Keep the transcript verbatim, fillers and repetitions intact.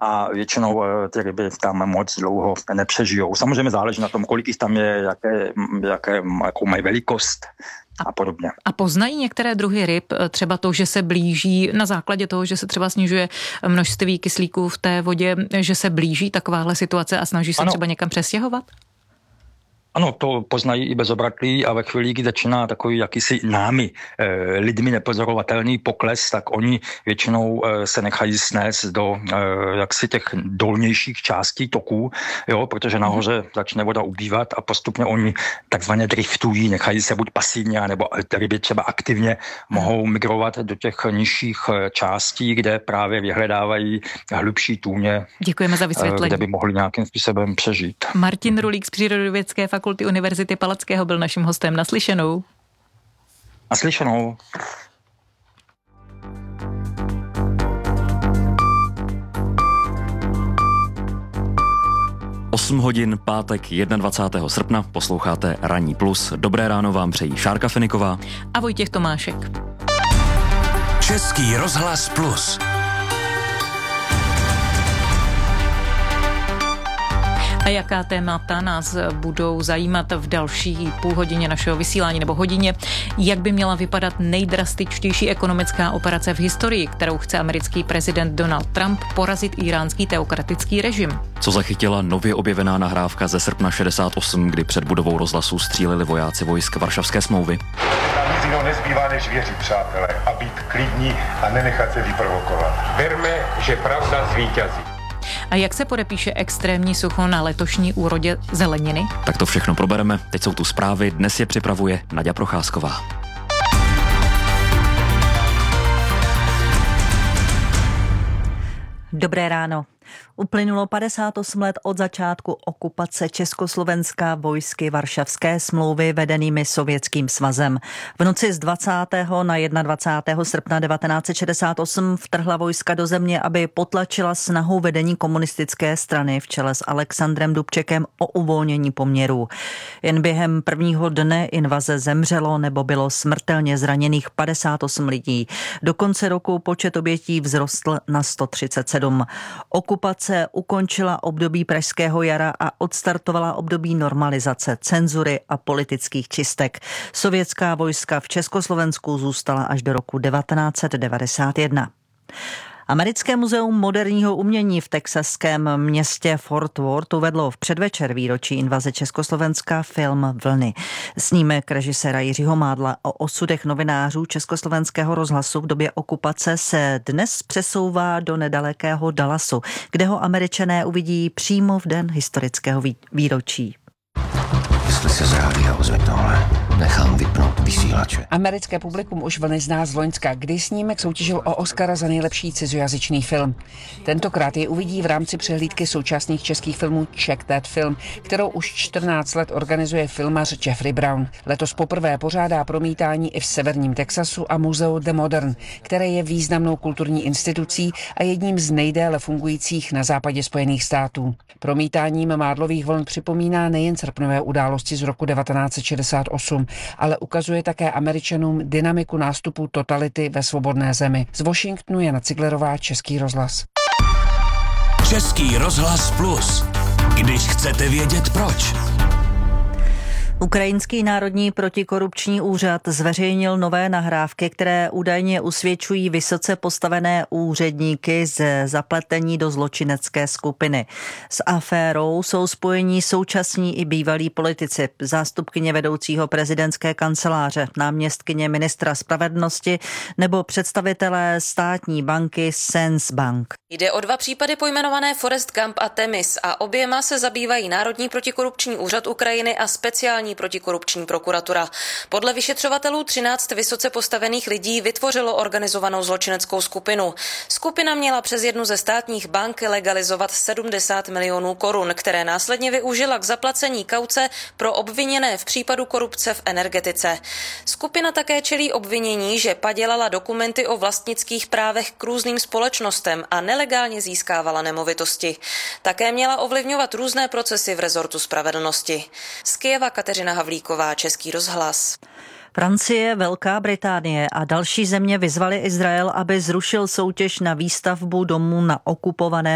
a většinou ty ryby tam moc dlouho nepřežijou. Samozřejmě záleží na tom, kolik jich tam je, jaké, jaké, jakou mají velikost a podobně. A poznají některé druhy ryb třeba to, že se blíží na základě toho, že se třeba snižuje množství kyslíku v té vodě, že se blíží takováhle situace a snaží se ano. třeba někam přestěhovat? Ano, to poznají i bezobratlí a ve chvíli, kdy začíná takový jakýsi námi e, lidmi nepozorovatelný pokles, tak oni většinou e, se nechají snést do e, jaksi těch dolnějších částí toků, jo, protože nahoře začne voda ubývat a postupně oni takzvaně driftují, nechají se buď pasivně, nebo ryby třeba aktivně mohou migrovat do těch nižších částí, kde právě vyhledávají hlubší tůně. Děkujeme za vysvětlení. Kde by mohli nějakým způsobem přežít. Martin Rulík z Přírodovědecké fakulty Univerzity Palackého byl naším hostem. Naslyšenou. Naslyšenou. osm hodin, pátek dvacátého prvního srpna, posloucháte Ranní plus. Dobré ráno vám přejí Šárka Feniková a Vojtěch Tomášek. Český rozhlas plus. A jaká témata nás budou zajímat v další půl hodině našeho vysílání nebo hodině? Jak by měla vypadat nejdrastičtější ekonomická operace v historii, kterou chce americký prezident Donald Trump porazit íránský teokratický režim? Co zachytila nově objevená nahrávka ze srpna šedesát osm, kdy před budovou rozhlasu stříleli vojáci vojsk Varšavské smlouvy? Nám nic jiného nezbývá, než věřit, přátelé, a být klidní a nenechat se vyprovokovat. Věřme, že pravda zvítězí. A jak se podepíše extrémní sucho na letošní úrodě zeleniny? Tak to všechno probereme. Teď jsou tu zprávy, dnes je připravuje Naďa Procházková. Dobré ráno. Uplynulo padesát osm let od začátku okupace Československa vojsky Varšavské smlouvy vedenými Sovětským svazem. V noci z dvacátého na dvacátého prvního srpna devatenáct set šedesát osm vtrhla vojska do země, aby potlačila snahu vedení komunistické strany v čele s Alexandrem Dubčekem o uvolnění poměrů. Jen během prvního dne invaze zemřelo nebo bylo smrtelně zraněných padesát osm lidí. Do konce roku počet obětí vzrostl na sto třicet sedm. Okupace ukončila období pražského jara a odstartovala období normalizace, cenzury a politických čistek. Sovětská vojska v Československu zůstala až do roku devatenáct set devadesát jedna. Americké muzeum moderního umění v texaském městě Fort Worth uvedlo v předvečer výročí invaze Československa film Vlny. Snímek režiséra Jiřího Mádla o osudech novinářů Československého rozhlasu v době okupace se dnes přesouvá do nedalekého Dallasu, kde ho Američané uvidí přímo v den historického výročí. Jestli se z rádia ozve tohle, nechám vypnout vysílače. Americké publikum už Vlny zná z loňska, kdy snímek soutěžil o Oscara za nejlepší cizojazyčný film. Tentokrát je uvidí v rámci přehlídky současných českých filmů Check That Film, kterou už čtrnáct let organizuje filmař Jeffrey Brown. Letos poprvé pořádá promítání i v severním Texasu a muzeu The Modern, které je významnou kulturní institucí a jedním z nejdéle fungujících na západě Spojených států. Promítáním Mádlových vln připomíná nejen srpnové události z roku devatenáct set šedesát osm, ale ukazuje také Američanům dynamiku nástupu totality ve svobodné zemi. Z Washingtonu Jana Ciglerová, Český rozhlas. Český rozhlas plus. Když chcete vědět proč. Ukrajinský národní protikorupční úřad zveřejnil nové nahrávky, které údajně usvědčují vysoce postavené úředníky ze zapletení do zločinecké skupiny. S aférou jsou spojení současní i bývalí politici, zástupkyně vedoucího prezidentské kanceláře, náměstkyně ministra spravedlnosti nebo představitelé státní banky Sense Bank. Jde o dva případy pojmenované Forest Gump a Temis a oběma se zabývají Národní protikorupční úřad Ukrajiny a speciální protikorupční prokuratura. Podle vyšetřovatelů třináct vysoce postavených lidí vytvořilo organizovanou zločineckou skupinu. Skupina měla přes jednu ze státních bank legalizovat sedmdesát milionů korun, které následně využila k zaplacení kauce pro obviněné v případu korupce v energetice. Skupina také čelí obvinění, že padělala dokumenty o vlastnických právech k různým společnostem a nelegálně získávala nemovitosti. Také měla ovlivňovat různé procesy v rezortu spravedlnosti. Z Kyjeva Kateřina Havlíková, Český rozhlas. Francie, Velká Británie a další země vyzvaly Izrael, aby zrušil soutěž na výstavbu domů na okupované